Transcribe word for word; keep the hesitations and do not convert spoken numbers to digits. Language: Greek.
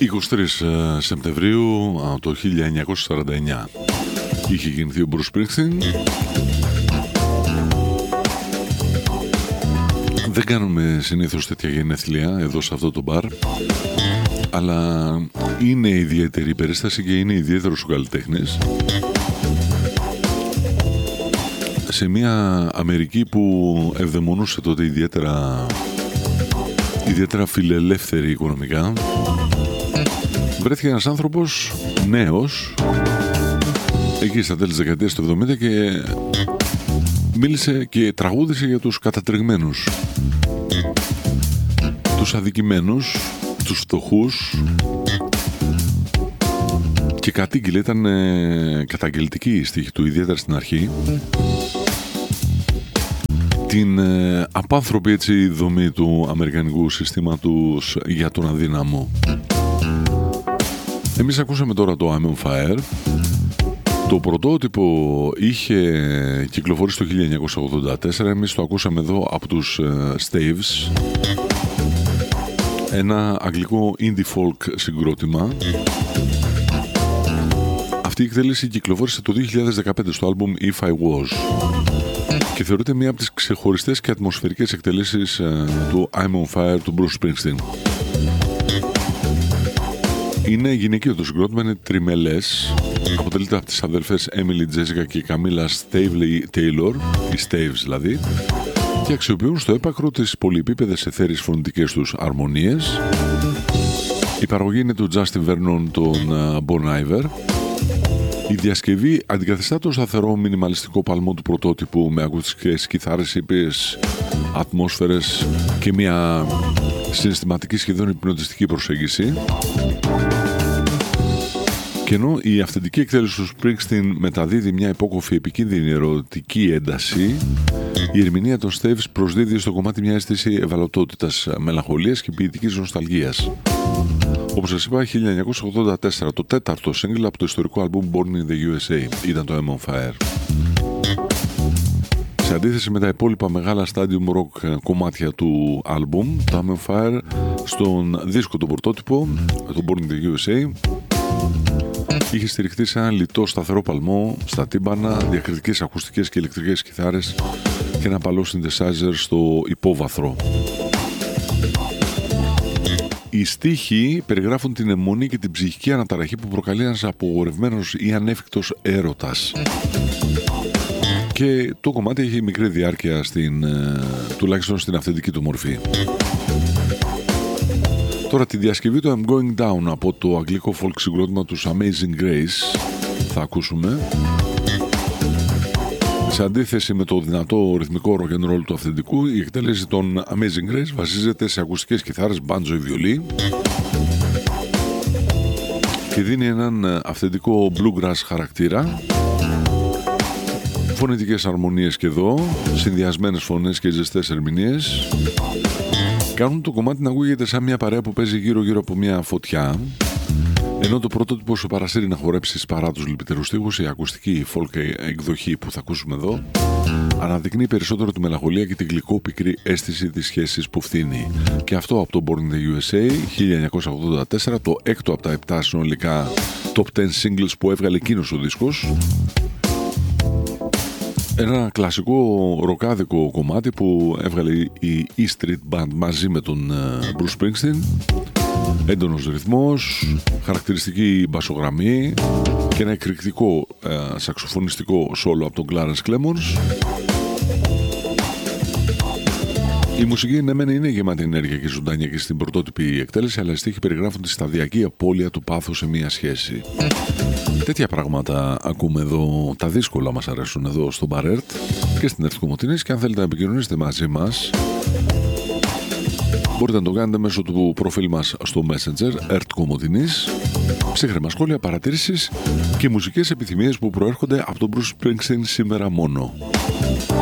είκοσι τρεις Σεπτεμβρίου το χίλια εννιακόσια σαράντα εννιά είχε γεννηθεί ο Bruce Springsteen. Δεν κάνουμε συνήθως τέτοια γενέθλια εδώ σε αυτό το μπαρ, αλλά είναι ιδιαίτερη η περίσταση και είναι ιδιαίτερος ο καλλιτέχνης σε μια Αμερική που ευδαιμονούσε τότε ιδιαίτερα ιδιαίτερα φιλελεύθερη οικονομικά. Βρέθηκε ένας άνθρωπος νέος εκεί στα τέλη της δεκαετίας του εβδομήντα και μίλησε και τραγούδισε για τους κατατρεγμένους, τους αδικημένους, τους φτωχούς, και κατήγγειλε, ήταν ε, καταγγελτική η στίχη του, ιδιαίτερα στην αρχή, την ε, απάνθρωπη έτσι δομή του αμερικανικού συστήματος για τον αδύναμο. Εμείς ακούσαμε τώρα το I'm on Fire. Το πρωτότυπο είχε κυκλοφορήσει το χίλια εννιακόσια ογδόντα τέσσερα. Εμείς το ακούσαμε εδώ από τους uh, Staves, ένα αγγλικό indie folk συγκρότημα. Αυτή η εκτέλεση κυκλοφόρησε το δύο χιλιάδες δεκαπέντε στο άλμπουμ If I Was και θεωρείται μία από τις ξεχωριστές και ατμοσφαιρικές εκτελέσεις uh, του I'm on Fire του Bruce Springsteen. Είναι γυναικείο το συγκρότημα, είναι τριμελές. Αποτελείται από τις αδελφές Emily, Jessica και Camilla Stavely Taylor, οι Staves δηλαδή, και αξιοποιούν στο έπακρο τις πολυεπίπεδες αιθέρειες φωνητικές τους αρμονίες. Η παραγωγή είναι του Justin Vernon, τον Bon Iver. Η διασκευή αντικαθιστά το σταθερό μινιμαλιστικό παλμό του πρωτότυπου με ακουστικές κιθάρες, ήπιες ατμόσφαιρες και μια συναισθηματική, σχεδόν υπνοτιστική προσέγγιση. Και ενώ η αυθεντική εκτέλεση του Springsteen μεταδίδει μια υπόκοφη επικίνδυνη ερωτική ένταση, η ερμηνεία των Staves προσδίδει στο κομμάτι μια αίσθηση ευαλωτότητας, μελαγχολίας και ποιητικής νοσταλγίας. Όπως σας είπα, χίλια εννιακόσια ογδόντα τέσσερα, το τέταρτο single από το ιστορικό άλμπουμ Born in the γιου ες έι ήταν το I'm on Fire. Σε αντίθεση με τα υπόλοιπα μεγάλα stadium rock κομμάτια του άλμπουμ, το I'm on Fire στον δίσκο τον πρωτότυπο, το Born in the γιου ες έι, είχε στηριχτεί σε ένα λιτό σταθερό παλμό στα τύμπανα, διακριτικές ακουστικές και ηλεκτρικές κιθάρες και ένα παλό synthesizer στο υπόβαθρο. Οι στίχοι περιγράφουν την αιμονή και την ψυχική αναταραχή που προκαλεί ένας απογορευμένος ή ανέφικτος έρωτας. Και το κομμάτι έχει μικρή διάρκεια, στην, τουλάχιστον στην αυθεντική του μορφή. Τώρα τη διασκευή του I'm Going Down από το αγγλικό folk συγκρότημα τους Amazing Grace θα ακούσουμε. Σε αντίθεση με το δυνατό ρυθμικό rock and roll του αυθεντικού, η εκτέλεση των Amazing Grace βασίζεται σε ακουστικές κιθάρες, μπάντζο ή βιολί και δίνει έναν αυθεντικό bluegrass χαρακτήρα. Φωνητικές αρμονίες και εδώ, συνδυασμένες φωνές και ζεστές ερμηνείες κάνουν το κομμάτι να ακούγεται σαν μια παρέα που παίζει γύρω-γύρω από μια φωτιά, ενώ το πρωτότυπο σου παρασύρει να χορέψεις παρά τους λυπητερούς στίχους. Η ακουστική folk εκδοχή που θα ακούσουμε εδώ αναδεικνύει περισσότερο τη μελαγχολία και την γλυκό-πικρή αίσθηση της σχέσης που φθήνει. Και αυτό από το Born in the γιου ες έι χίλια εννιακόσια ογδόντα τέσσερα, το έκτο από τα επτά συνολικά top δέκα singles που έβγαλε εκείνος ο δίσκος. Ένα κλασικό ροκάδικο κομμάτι που έβγαλε η E Street Band μαζί με τον Bruce Springsteen. Έντονος ρυθμός, χαρακτηριστική μπασογραμμή και ένα εκρηκτικό ε, σαξοφωνιστικό σόλο από τον Clarence Clemons. Η μουσική ναι μεν είναι γεμάτη ενέργεια και ζωντάνια και στην πρωτότυπη εκτέλεση, αλλά οι στίχοι περιγράφουν τη σταδιακή απώλεια του πάθους σε μία σχέση. Τέτοια πράγματα ακούμε εδώ, τα δύσκολα μας αρέσουν εδώ στο Μπαρέρτ και στην Ερτ Κομοτηνής, και αν θέλετε να επικοινωνήσετε μαζί μας μπορείτε να το κάνετε μέσω του προφίλ μας στο Messenger Ερτ Κομοτηνής. Ψύχρεμα σχόλια, παρατήρησεις και μουσικές επιθυμίες που προέρχονται από τον Bruce Springsteen σήμερα μόνο.